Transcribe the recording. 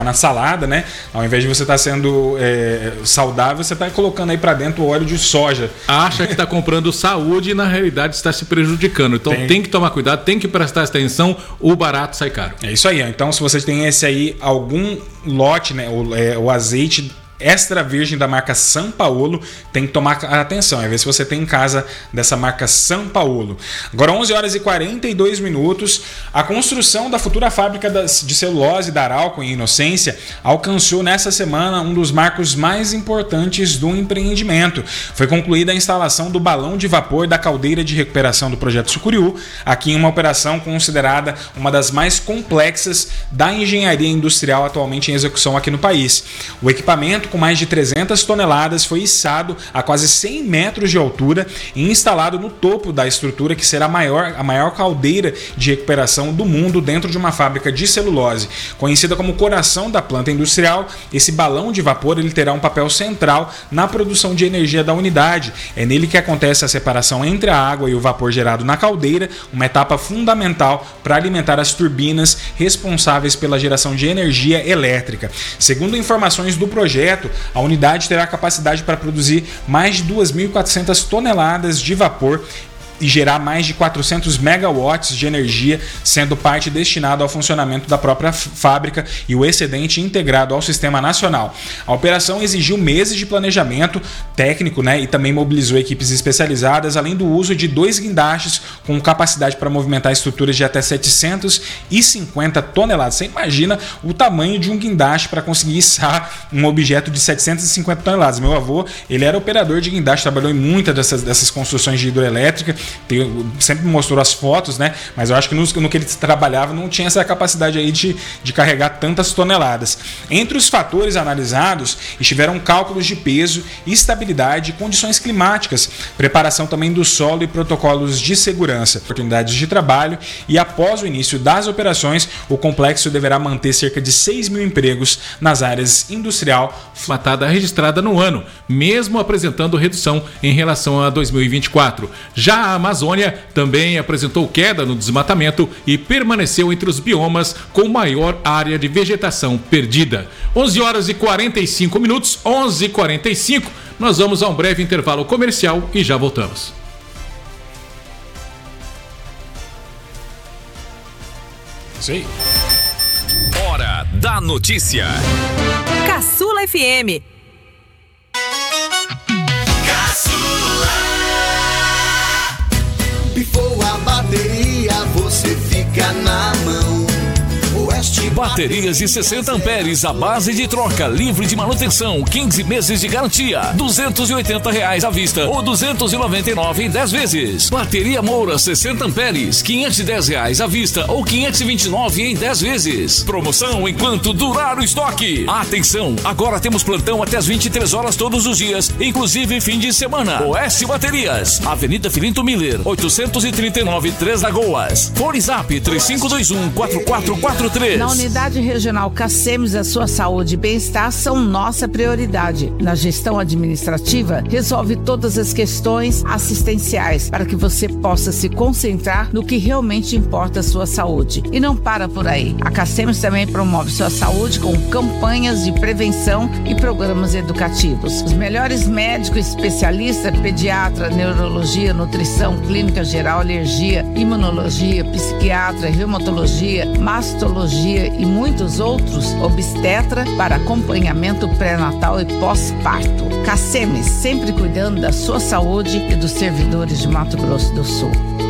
na salada, né? Ao invés de você estar sendo saudável, você está colocando aí para dentro o óleo de soja. Acha que está comprando saúde e na realidade está se prejudicando. Então tem que tomar cuidado, tem que prestar atenção, o barato sai caro. É isso aí. Então, se você tem esse aí, algum lote, né? O azeite extra virgem da marca São Paulo, tem que tomar atenção, ver se você tem em casa dessa marca São Paulo. Agora 11 horas e 42 minutos, a construção da futura fábrica de celulose da Arauco em Inocência alcançou nessa semana um dos marcos mais importantes do empreendimento. Foi concluída a instalação do balão de vapor da caldeira de recuperação do projeto Sucuriú, aqui em uma operação considerada uma das mais complexas da engenharia industrial atualmente em execução aqui no país. O equipamento com mais de 300 toneladas foi içado a quase 100 metros de altura e instalado no topo da estrutura que será a maior caldeira de recuperação do mundo dentro de uma fábrica de celulose. Conhecida como coração da planta industrial, esse balão de vapor ele terá um papel central na produção de energia da unidade. É nele que acontece a separação entre a água e o vapor gerado na caldeira, uma etapa fundamental para alimentar as turbinas responsáveis pela geração de energia elétrica. Segundo informações do projeto, a unidade terá capacidade para produzir mais de 2.400 toneladas de vapor e gerar mais de 400 megawatts de energia, sendo parte destinada ao funcionamento da própria fábrica e o excedente integrado ao sistema nacional. A operação exigiu meses de planejamento técnico, né, e também mobilizou equipes especializadas, além do uso de 2 guindastes com capacidade para movimentar estruturas de até 750 toneladas. Você imagina o tamanho de um guindaste para conseguir içar um objeto de 750 toneladas. Meu avô, ele era operador de guindaste, trabalhou em muitas dessas construções de hidrelétrica. Sempre me mostrou as fotos, né? Mas eu acho que no que ele trabalhava não tinha essa capacidade aí de carregar tantas toneladas. Entre os fatores analisados estiveram cálculos de peso, estabilidade e condições climáticas, preparação também do solo e protocolos de segurança, oportunidades de trabalho, e após o início das operações, o complexo deverá manter cerca de 6 mil empregos nas áreas industrial, matada registrada no ano, mesmo apresentando redução em relação a 2024. Já a Amazônia também apresentou queda no desmatamento e permaneceu entre os biomas com maior área de vegetação perdida. 11 horas e 45 minutos, 11h45, nós vamos a um breve intervalo comercial e já voltamos. Isso aí. Hora da notícia. Caçula FM. Pifou a bateria, você fica na mão. Oeste Baterias de 60 amperes, a base de troca, livre de manutenção, 15 meses de garantia, R$280 à vista ou R$299 em 10 vezes. Bateria Moura 60 amperes, R$510 à vista ou R$529 em 10 vezes. Promoção enquanto durar o estoque. Atenção, agora temos plantão até às 23 horas todos os dias, inclusive fim de semana. Oeste Baterias, Avenida Filinto Miller, 839, 3 Lagoas. Fone Zap 3521-4443. Na Unidade Regional Cacemes, a sua saúde e bem-estar são nossa prioridade. Na gestão administrativa, resolve todas as questões assistenciais para que você possa se concentrar no que realmente importa a sua saúde. E não para por aí. A Cacemes também promove sua saúde com campanhas de prevenção e programas educativos. Os melhores médicos especialistas, pediatra, neurologia, nutrição, clínica geral, alergia, imunologia, psiquiatra, reumatologia, mastologia e muitos outros, obstetra para acompanhamento pré-natal e pós-parto. Cacemes, sempre cuidando da sua saúde e dos servidores de Mato Grosso do Sul.